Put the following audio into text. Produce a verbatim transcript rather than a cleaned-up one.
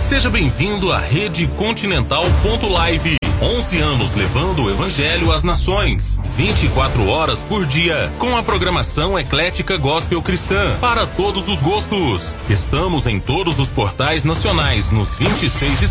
Seja bem-vindo à Rede Continental ponto live. onze anos levando o evangelho às nações. vinte e quatro horas por dia, com a programação eclética gospel cristã para todos os gostos. Estamos em todos os portais nacionais nos vinte e seis